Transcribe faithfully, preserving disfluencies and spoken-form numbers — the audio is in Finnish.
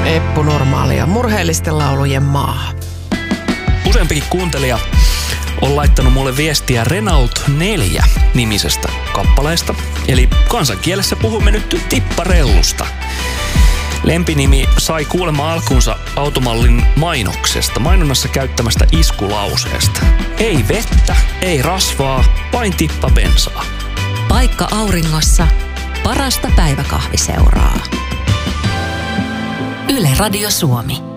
Eppu Normaalia murheellisten laulujen maa. Useampikin kuuntelija on laittanut mulle viestiä Renault neljä nimisestä kappaleesta. Eli kansankielessä puhumme nyt tipparellusta. Lempinimi sai kuulemma alkunsa automallin mainoksesta, mainonnassa käyttämästä iskulauseesta. Ei vettä, ei rasvaa, vain tippa bensaa. Paikka auringossa, parasta päiväkahviseuraa. Yle Radio Suomi.